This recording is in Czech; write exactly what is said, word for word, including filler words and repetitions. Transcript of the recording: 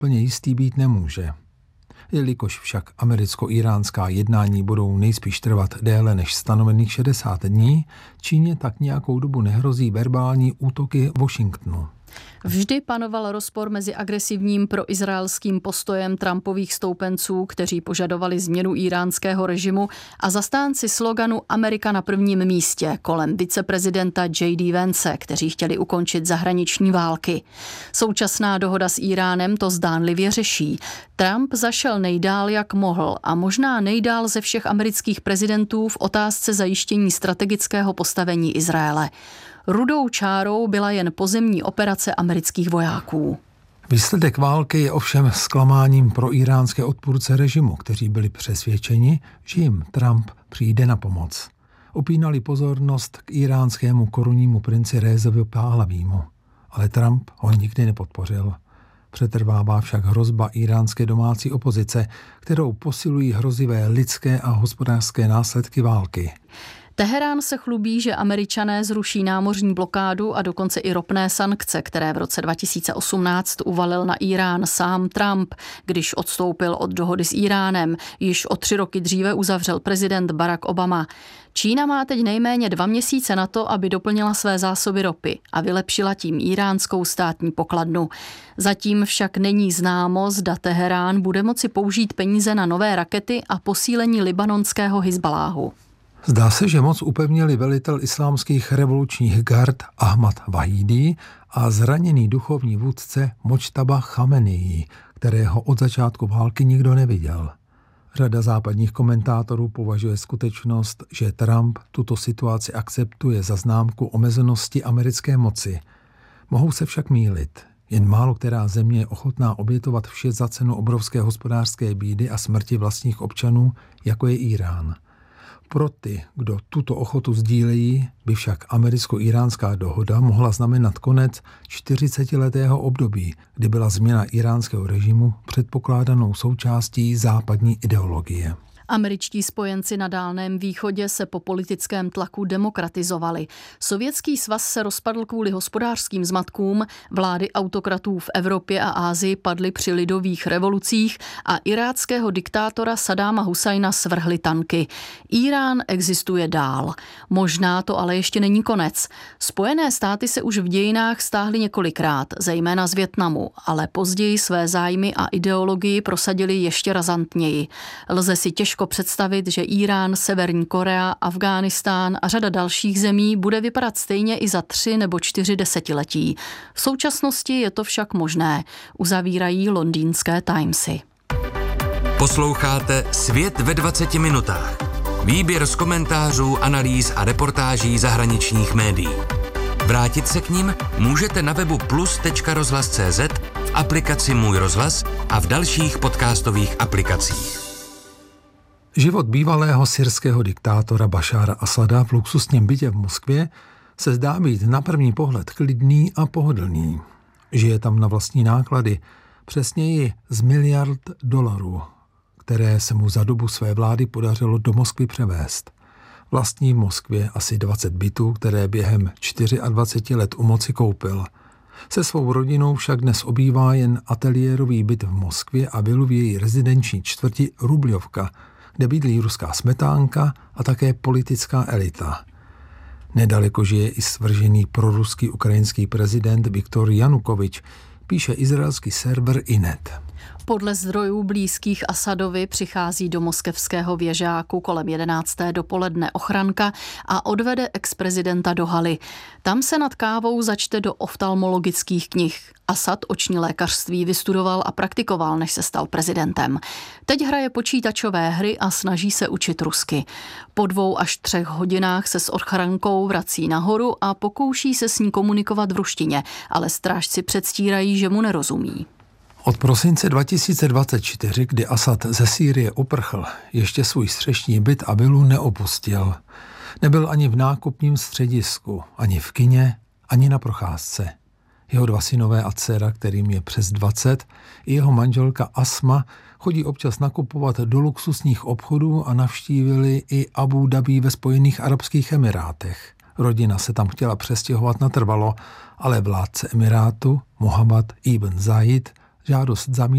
plně jistý být nemůže. Jelikož však americko-iránská jednání budou nejspíš trvat déle než stanovených šedesát dní, Číně tak nějakou dobu nehrozí verbální útoky Washingtonu. Vždy panoval rozpor mezi agresivním proizraelským postojem Trumpových stoupenců, kteří požadovali změnu íránského režimu, a zastánci sloganu Amerika na prvním místě kolem viceprezidenta J D Vance, kteří chtěli ukončit zahraniční války. Současná dohoda s Íránem to zdánlivě řeší. Trump zašel nejdál, jak mohl, a možná nejdál ze všech amerických prezidentů v otázce zajištění strategického postavení Izraele. Rudou čárou byla jen pozemní operace amerických vojáků. Výsledek války je ovšem zklamáním pro iránské odpůrce režimu, kteří byli přesvědčeni, že jim Trump přijde na pomoc. Upínali pozornost k iránskému korunnímu princi Rézovi Páhlavímu, ale Trump ho nikdy nepodpořil. Přetrvává však hrozba iránské domácí opozice, kterou posilují hrozivé lidské a hospodářské následky války. Teherán se chlubí, že Američané zruší námořní blokádu a dokonce i ropné sankce, které v roce dva tisíce osmnáct uvalil na Írán sám Trump, když odstoupil od dohody s Íránem. Již o tři roky dříve uzavřel prezident Barack Obama. Čína má teď nejméně dva měsíce na to, aby doplnila své zásoby ropy a vylepšila tím iránskou státní pokladnu. Zatím však není známo, zda Teherán bude moci použít peníze na nové rakety a posílení libanonského Hizbaláhu. Zdá se, že moc upevnili velitel islámských revolučních gard Ahmad Vahídí a zraněný duchovní vůdce Močtaba Chameneí, kterého od začátku války nikdo neviděl. Řada západních komentátorů považuje skutečnost, že Trump tuto situaci akceptuje za známku omezenosti americké moci. Mohou se však mýlit. Jen málo která země je ochotná obětovat vše za cenu obrovské hospodářské bídy a smrti vlastních občanů, jako je Írán. Pro ty, kdo tuto ochotu sdílejí, by však americko-iránská dohoda mohla znamenat konec čtyřicetiletého období, kdy byla změna iránského režimu předpokládanou součástí západní ideologie. Američtí spojenci na Dálném východě se po politickém tlaku demokratizovali. Sovětský svaz se rozpadl kvůli hospodářským zmatkům, vlády autokratů v Evropě a Asii padly při lidových revolucích a iráckého diktátora Saddáma Husajna svrhly tanky. Irán existuje dál. Možná to ale ještě není konec. Spojené státy se už v dějinách stáhly několikrát, zejména z Vietnamu, ale později své zájmy a ideologii prosadili ještě razantněji. Lze si těžko představit, že Írán, Severní Korea, Afghánistán a řada dalších zemí bude vypadat stejně i za tři nebo čtyři desetiletí. V současnosti je to však možné, uzavírají londýnské Timesy. Posloucháte Svět ve dvaceti minutách. Výběr z komentářů, analýz a reportáží zahraničních médií. Vrátit se k nim můžete na webu plus tečka rozhlas tečka cé zet, v aplikaci Můj rozhlas a v dalších podcastových aplikacích. Život bývalého syrského diktátora Bašára Asada v luxusním bytě v Moskvě se zdá být na první pohled klidný a pohodlný. Žije tam na vlastní náklady, přesněji z miliard dolarů, které se mu za dobu své vlády podařilo do Moskvy převést. Vlastní v Moskvě asi dvacet bytů, které během dvaceti čtyř let u moci koupil. Se svou rodinou však dnes obývá jen ateliérový byt v Moskvě a vilu v její rezidenční čtvrti Rubljovka, kde bydlí ruská smetánka a také politická elita. Nedaleko žije i svržený proruský ukrajinský prezident Viktor Janukovič, píše izraelský server Inet. Podle zdrojů blízkých Asadovi přichází do moskevského věžáku kolem jedenácté dopoledne ochranka a odvede ex-prezidenta do haly. Tam se nad kávou začte do oftalmologických knih. Asad oční lékařství vystudoval a praktikoval, než se stal prezidentem. Teď hraje počítačové hry a snaží se učit rusky. Po dvou až třech hodinách se s ochrankou vrací nahoru a pokouší se s ní komunikovat v ruštině, ale strážci předstírají, že mu nerozumí. Od prosince dva tisíce dvacet čtyři, kdy Asad ze Sýrie uprchl, ještě svůj střešní byt a vilu neopustil. Nebyl ani v nákupním středisku, ani v kině, ani na procházce. Jeho dva synové a dcera, kterým je přes dvacet, i jeho manželka Asma chodí občas nakupovat do luxusních obchodů a navštívili i Abu Dhabi ve Spojených arabských emirátech. Rodina se tam chtěla přestěhovat natrvalo, ale vládce emirátu Mohammed ibn Zayed žádost zamítl.